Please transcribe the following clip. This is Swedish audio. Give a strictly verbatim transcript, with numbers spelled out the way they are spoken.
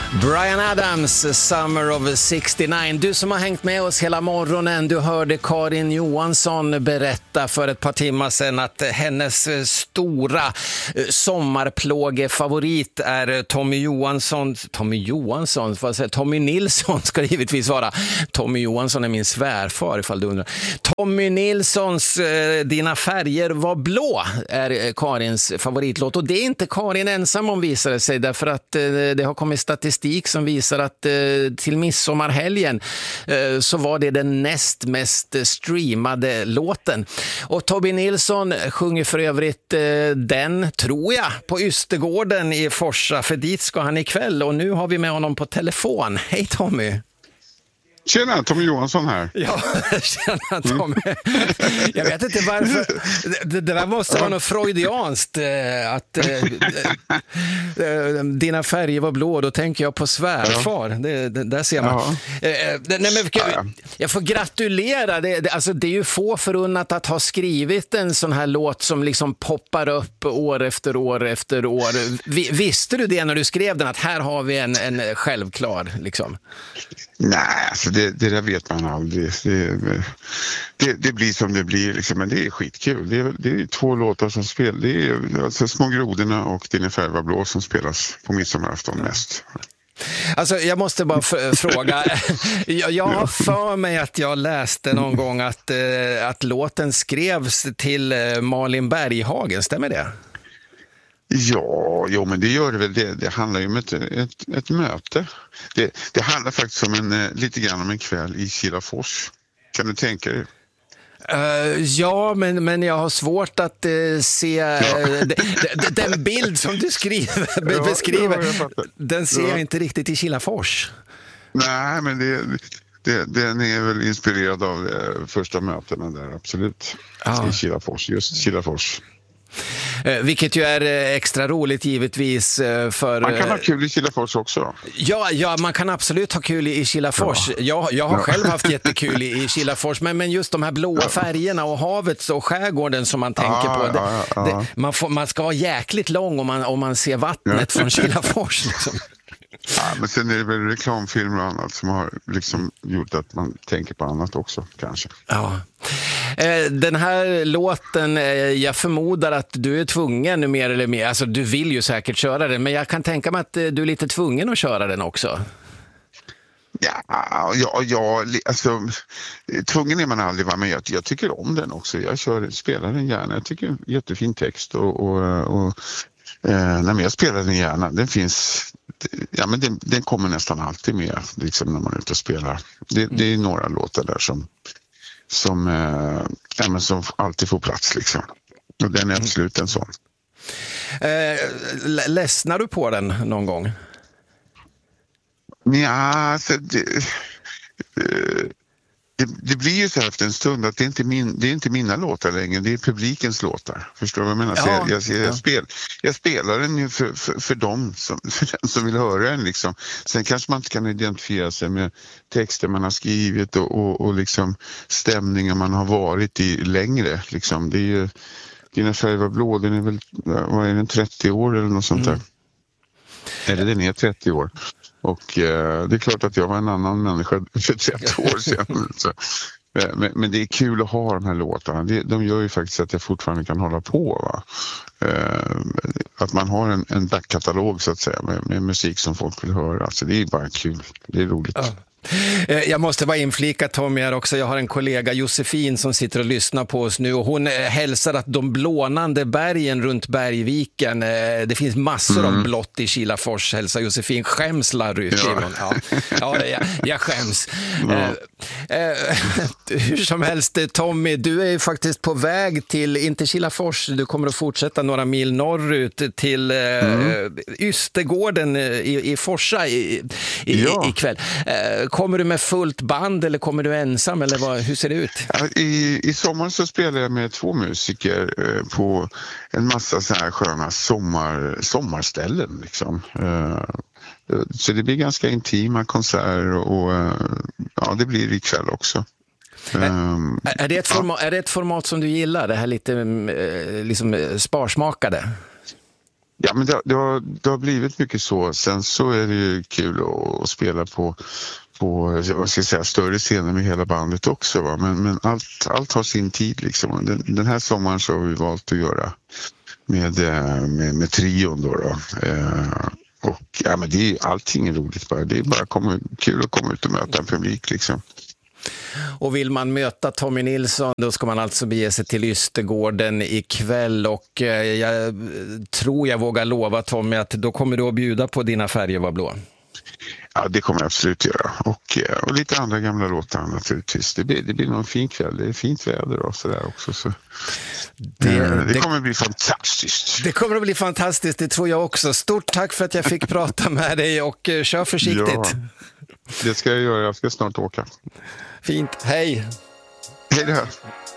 Bryan Adams, Summer of sextionio. Du som har hängt med oss hela morgonen, du hörde Karin Johansson berätta för ett par timmar sedan att hennes stora sommarplågefavorit är Tommy Johansson. Tommy Johansson, vad säger Tommy Nilsson ska det givetvis vara. Tommy Johansson är min svärfar ifall du undrar. Tommy Nilssons Dina färger var blå är Karins favoritlåt, och det är inte Karin ensam om, visar det sig, därför att det har kommit statistik som visar att eh, till midsommarhelgen eh, så var det den näst mest streamade låten. Och Tommy Nilsson sjunger för övrigt eh, den, tror jag, på Ystergården i Forsa, för dit ska han ikväll, och nu har vi med honom på telefon. Hej Tommy! Tjena, Tommy Johansson här. Ja, tjena Tommy. Jag vet inte varför. Det, det där måste vara något freudianskt. Att äh, dina färger var blå, då tänker jag på svärfar. Det, det, där ser man. Ja. Nej, men, jag, jag får gratulera. Det, det, alltså, det är ju få förunnat att ha skrivit en sån här låt som liksom poppar upp år efter år efter år. Visste du det när du skrev den, att här har vi en, en självklar liksom? Nej, alltså det, det där vet man aldrig. Det, det, det blir som det blir, liksom, men det är skitkul. Det är, det är två låtar som spelas. Det är alltså Små grodorna och Dina färger var blå som spelas på midsommarafton mest. Alltså jag måste bara f- fråga, jag, jag har för mig att jag läste någon gång att, eh, att låten skrevs till eh, Malin Berghagen, stämmer det? Ja, jo, men det gör det väl. Det, det handlar ju om ett, ett, ett möte. Det, det handlar faktiskt om en, lite grann om en kväll i Kilafors. Kan du tänka dig? Uh, ja, men, men jag har svårt att uh, se uh, ja. de, de, den bild som du skriver, be, beskriver. Ja, den ser ja. jag inte riktigt i Kilafors. Nej, men det, det, den är väl inspirerad av de första mötena där, absolut. Ja. I Kilafors, just Kilafors. Eh, vilket ju är eh, extra roligt givetvis eh, för... Man kan ha kul i Kilafors också. Ja, ja, man kan absolut ha kul i, i Kilafors. Ja. Jag, jag har ja. själv haft jättekul i, i Kilafors, men, men just de här blåa ja. färgerna och havet och skärgården som man tänker ja, på. Det, ja, ja. Det, man, får, man ska vara jäkligt lång om man, om man ser vattnet ja. från Kilafors. Liksom. Ja, men sen är det väl reklamfilmer och annat som har liksom gjort att man tänker på annat också, kanske. Ja. Den här låten, jag förmodar att du är tvungen nu mer eller mer, alltså du vill ju säkert köra den, men jag kan tänka mig att du är lite tvungen att köra den också. Ja, ja, ja alltså tvungen är man aldrig, va? Men jag, jag tycker om den också. Jag kör, spelar den gärna. Jag tycker jättefin text och, och, och eh, när jag spelar den gärna. Den finns, ja men den, den kommer nästan alltid med liksom när man är ute och spelar. Det, mm. det är några låtar där som som, eh, ja, men som alltid får plats liksom. Och den är absolut en sån. Eh, ledsnar du på den någon gång? Ja, alltså det, det, det blir ju så här efter en stund att det är inte min, det är inte mina låtar längre, det är publikens låtar. Förstår du vad jag menar? Ja, jag, jag, jag, spel, jag spelar den ju för, för, för dem som, för den som vill höra den liksom. Sen kanske man inte kan identifiera sig med texter man har skrivit och, och, och liksom stämningar man har varit i längre liksom. Det är ju, Dina färger var blå, den är väl, vad är den, trettio år eller något sånt där. Mm. Eller den är trettio år. Och eh, det är klart att jag var en annan människa för trettio år sedan. Så, men, men det är kul att ha de här låtarna. Det, de gör ju faktiskt att jag fortfarande kan hålla på. Va? Eh, att man har en, en backkatalog så att säga med, med musik som folk vill höra. Alltså, det är bara kul. Det är roligt. Ja. Jag måste vara inflika Tommy här också. Jag har en kollega Josefin som sitter och lyssnar på oss nu och hon hälsar att de blånande bergen runt Bergviken, det finns massor mm. av blått i Kilafors, hälsar Josefin. Skäms Larry? Ja, ja, ja jag, jag skäms. Ja. Eh, eh, hur som helst Tommy, du är ju faktiskt på väg till, inte Kilafors, du kommer att fortsätta några mil norrut till eh, mm. Ystergården i, i Forsa i, i, ja. ikväll. Eh, Kommer du med fullt band eller kommer du ensam eller vad, hur ser det ut? I, i sommar så spelar jag med två musiker eh, på en massa så här sköna sommar, sommarställen liksom. Eh, så det blir ganska intima konserter och eh, ja, det blir ikväll också. Um, är, är, det ett format, ja. är det ett format som du gillar? Det här lite liksom sparsmakade? Ja, men det, det, har, det har blivit mycket så. Sen så är det ju kul att, att spela på, på vad ska jag säga, större scener med hela bandet också. Va? Men, men allt, allt har sin tid liksom. Den, den här sommaren så har vi valt att göra med, med, med trion då. då. Eh, och ja, men det är, allting är roligt bara. Det är bara komma, kul att komma ut och möta en publik liksom. Och vill man möta Tommy Nilsson, då ska man alltså bege sig till Ystergården ikväll, och eh, jag tror jag vågar lova, Tommy, att då kommer du att bjuda på Dina färger var blå. Ja, det kommer jag absolut göra. Och, och lite andra gamla låtar naturligtvis. Det blir, det blir någon fin kväll. Det är fint väder och sådär också. Så. Det, det, det kommer att bli fantastiskt. Det kommer att bli fantastiskt, det tror jag också. Stort tack för att jag fick prata med dig, och uh, kör försiktigt. Ja, det ska jag göra. Jag ska snart åka. Fint. Hej. Hej då.